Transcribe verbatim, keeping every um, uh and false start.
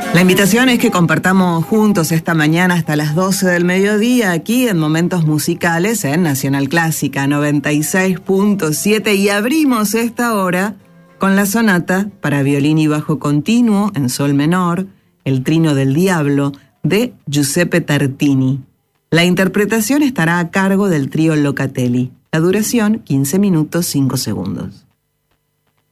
La invitación es que compartamos juntos esta mañana hasta las doce del mediodía aquí en Momentos Musicales en Nacional Clásica noventa y seis punto siete y abrimos esta hora con la sonata para violín y bajo continuo en sol menor, El Trino del Diablo, de Giuseppe Tartini. La interpretación estará a cargo del trío Locatelli. La duración, quince minutos, cinco segundos.